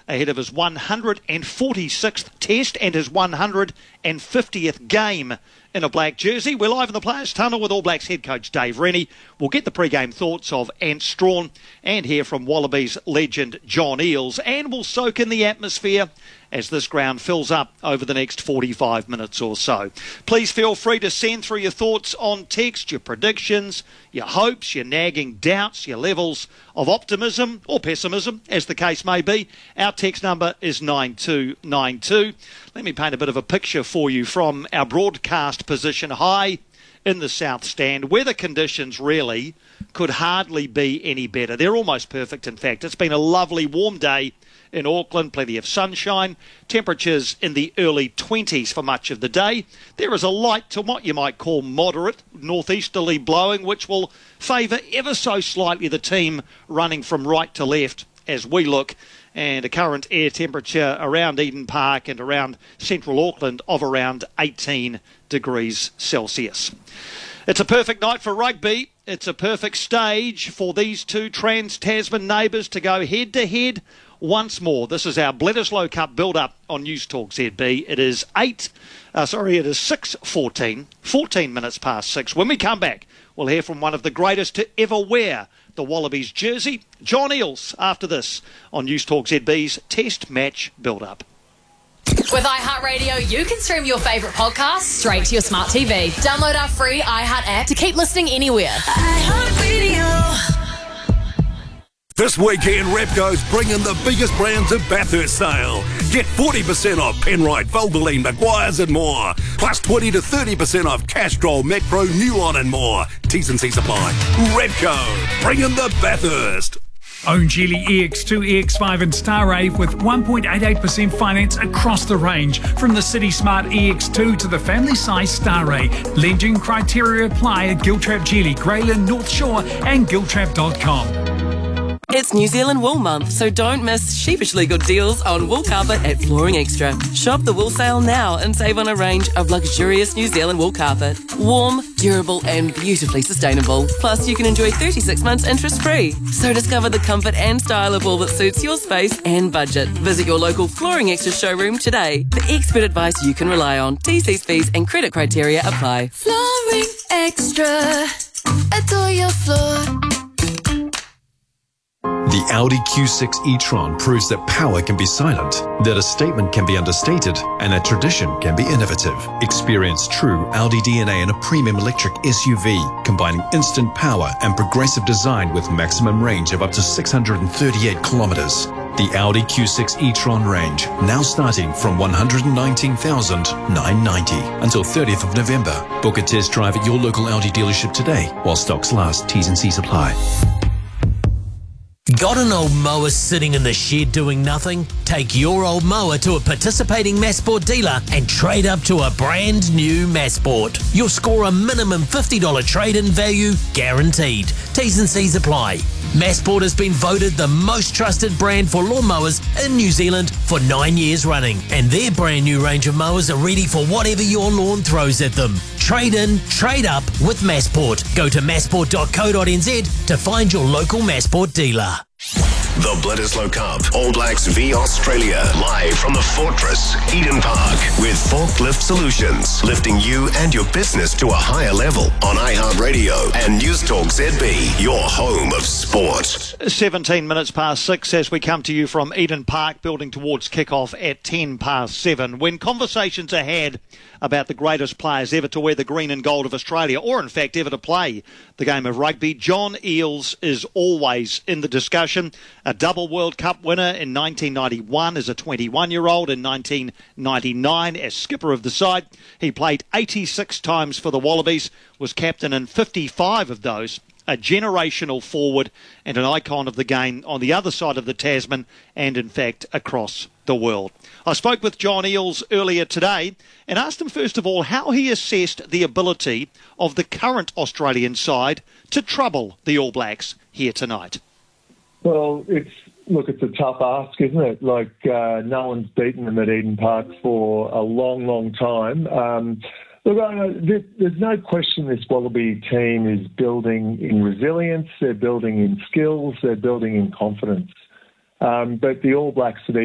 ahead of his 146th test and his 150th game in a black jersey. We're live in the Players' Tunnel with All Blacks head coach Dave Rennie. We'll get the pre-game thoughts of Ant Strawn and hear from Wallabies legend John Eales, and we'll soak in the atmosphere as this ground fills up over the next 45 minutes or so. Please feel free to send through your thoughts on text, your predictions, your hopes, your nagging doubts, your levels of optimism or pessimism, as the case may be. Our text number is 9292. Let me paint a bit of a picture for you from our broadcast position high in the South Stand. Weather conditions really could hardly be any better. They're almost perfect, in fact. It's been a lovely warm day in Auckland, plenty of sunshine, temperatures in the early 20s for much of the day. There is a light to what you might call moderate northeasterly blowing, which will favour ever so slightly the team running from right to left as we look, and a current air temperature around Eden Park and around central Auckland of around 18 degrees Celsius. It's a perfect night for rugby. It's a perfect stage for these two Trans-Tasman neighbours to go head-to-head once more. This is our Bledisloe Cup build-up on News Talk ZB. It is 6:14, 14 minutes past 6. When we come back, we'll hear from one of the greatest to ever wear the Wallabies jersey, John Eales, after this on News Talk ZB's Test Match Build-up. With iHeartRadio, you can stream your favourite podcasts straight to your smart TV. Download our free iHeart app to keep listening anywhere. iHeartRadio. This weekend, Repco's bringing the biggest brands at Bathurst sale. Get 40% off Penrite, Valvoline, Maguire's and more. Plus 20 to 30% off Castrol, Metpro, Nulon and more. T's and C's apply. Repco, bringing the Bathurst. Own Geely EX2, EX5 and Starrave with 1.88% finance across the range. From the City Smart EX2 to the family size Starray. Lending criteria apply at Giltrap Geely, Greyland, North Shore and Giltrap.com. It's New Zealand Wool Month, so don't miss sheepishly good deals on wool carpet at Flooring Extra. Shop the wool sale now and save on a range of luxurious New Zealand wool carpet. Warm, durable and beautifully sustainable. Plus, you can enjoy 36 months interest-free. So discover the comfort and style of wool that suits your space and budget. Visit your local Flooring Extra showroom today for expert advice you can rely on. TC's fees and credit criteria apply. Flooring Extra. Adore your floor. The Audi Q6 e-tron proves that power can be silent, that a statement can be understated, and that tradition can be innovative. Experience true Audi DNA in a premium electric SUV, combining instant power and progressive design with maximum range of up to 638 kilometers. The Audi Q6 e-tron range, now starting from $119,990 until 30th of November. Book a test drive at your local Audi dealership today while stocks last. T's and C's apply. Got an old mower sitting in the shed doing nothing? Take your old mower to a participating Massport dealer and trade up to a brand new Massport. You'll score a minimum $50 trade-in value guaranteed. T's and C's apply. Massport has been voted the most trusted brand for lawnmowers in New Zealand for 9 years running, and their brand new range of mowers are ready for whatever your lawn throws at them. Trade in, trade up with Massport. Go to massport.co.nz to find your local Massport dealer. The Bledisloe Cup, All Blacks v Australia, live from the Fortress, Eden Park, with Forklift Solutions, lifting you and your business to a higher level on iHeartRadio and News Talk ZB, your home of sport. 17 minutes past 6 as we come to you from Eden Park, building towards kick-off at 10 past 7. When conversations are had about the greatest players ever to wear the green and gold of Australia, or in fact ever to play the game of rugby, John Eales is always in the discussion. A double World Cup winner in 1991 as a 21-year-old, in 1999 as skipper of the side. He played 86 times for the Wallabies, was captain in 55 of those. A generational forward and an icon of the game on the other side of the Tasman and, in fact, across the world. I spoke with John Eales earlier today and asked him, first of all, how he assessed the ability of the current Australian side to trouble the All Blacks here tonight. Well, it's a tough ask, isn't it? No one's beaten them at Eden Park for a long, long time. There's no question this Wallaby team is building in resilience, they're building in skills, they're building in confidence. But the All Blacks at